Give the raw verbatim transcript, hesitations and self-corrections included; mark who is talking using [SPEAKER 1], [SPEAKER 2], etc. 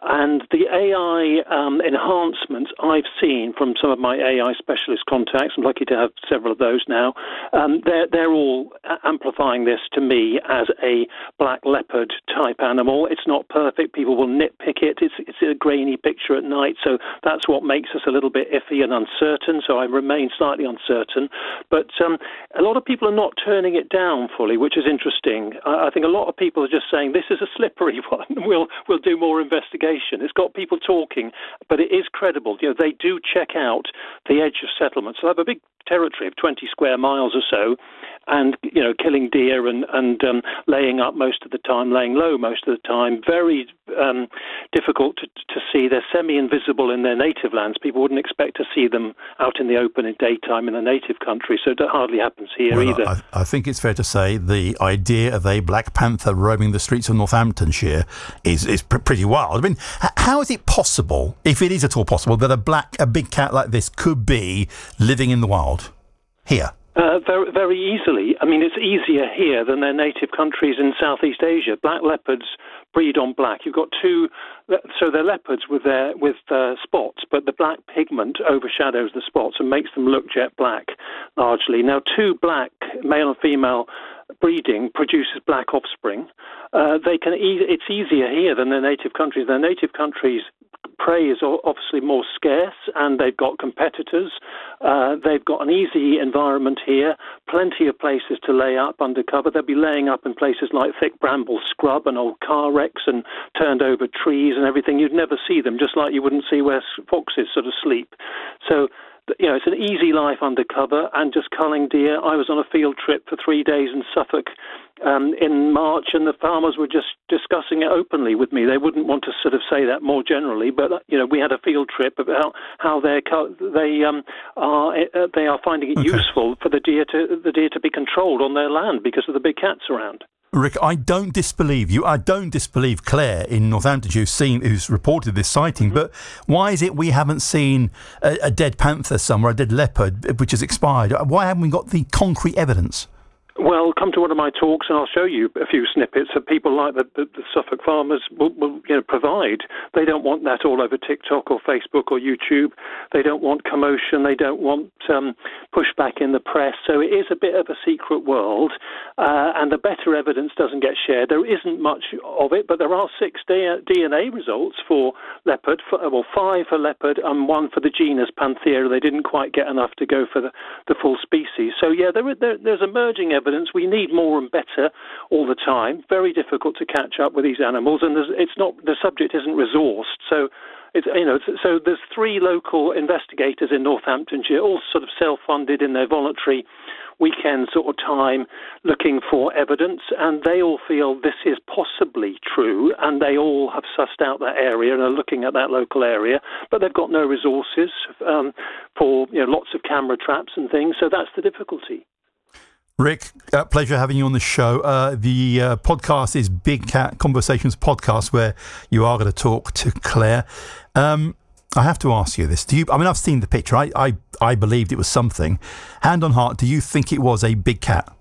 [SPEAKER 1] And the A I um, enhancements I've seen from some of my A I specialist contacts, I'm lucky to have several of those now, um, they're, they're all amplifying this to me as a black leopard type animal. It's not perfect. People will nitpick it. It's, it's a grainy picture at night, so that's what makes us a little bit iffy and uncertain, so I remain slightly uncertain. But um, a lot of people are not turning it down fully, which is interesting. I, I think a lot of people are just saying, this is a slippery one. We'll, we'll do more investigation. It's got people talking, but it is credible. You know, they do check out the edge of settlement. So they have a big territory of twenty square miles or so, and, you know, killing deer and, and um, laying up most of the time, laying low most of the time. Very um, difficult to, to see. They're semi-invisible in their native lands. People wouldn't expect to see them out in the open in daytime in the native country, so it hardly happens here
[SPEAKER 2] well,
[SPEAKER 1] either.
[SPEAKER 2] I, I think it's fair to say the idea of a black panther roaming the streets of Northamptonshire is, is pr- pretty wild. I mean, h- how is it possible, if it is at all possible, that a black, a big cat like this could be living in the wild here?
[SPEAKER 1] Uh, very, very easily. I mean, it's easier here than their native countries in Southeast Asia. Black leopards breed on black. You've got two, so they're leopards with their with uh, spots, but the black pigment overshadows the spots and makes them look jet black, largely. Now, two black, male and female breeding produces black offspring. Uh, they can. E- it's easier here than their native countries. Their native countries, prey is obviously more scarce, and they've got competitors. Uh, they've got an easy environment here, plenty of places to lay up under cover. They'll be laying up in places like thick bramble scrub and old car wrecks and turned over trees and everything. You'd never see them, just like you wouldn't see where foxes sort of sleep. So, you know, it's an easy life under cover and just culling deer. I was on a field trip for three days in Suffolk um, in March, and the farmers were just discussing it openly with me. They wouldn't want to sort of say that more generally, but you know, we had a field trip about how they're they um, are uh, they are finding it okay. useful for the deer to the deer to be controlled on their land because of the big cats around.
[SPEAKER 2] Rick, I don't disbelieve you. I don't disbelieve Claire in Northamptonshire who's, seen, who's reported this sighting, mm-hmm. but why is it we haven't seen a, a dead panther somewhere, a dead leopard, which has expired? Why haven't we got the concrete evidence?
[SPEAKER 1] Well, come to one of my talks and I'll show you a few snippets that people like the, the, the Suffolk farmers will, will you know, provide. They don't want that all over TikTok or Facebook or YouTube. They don't want commotion. They don't want um, pushback in the press. So it is a bit of a secret world, uh, and the better evidence doesn't get shared. There isn't much of it, but there are six D N A results for leopard, for, well, five for leopard and one for the genus Panthera. They didn't quite get enough to go for the, the full species. So, yeah, there, there, there's emerging evidence. We need more and better all the time. Very difficult to catch up with these animals, and there's, it's not the subject isn't resourced. So, it's, you know, so there's three local investigators in Northamptonshire, all sort of self-funded in their voluntary weekend sort of time, looking for evidence, and they all feel this is possibly true, and they all have sussed out that area and are looking at that local area, but they've got no resources um, for you know lots of camera traps and things. So that's the difficulty.
[SPEAKER 2] Rick, uh, pleasure having you on the show. Uh, the uh, podcast is Big Cat Conversations Podcast, where you are going to talk to Claire. Um, I have to ask you this. Do you? I mean, I've seen the picture. I, I, I believed it was something. Hand on heart, do you think it was a big cat?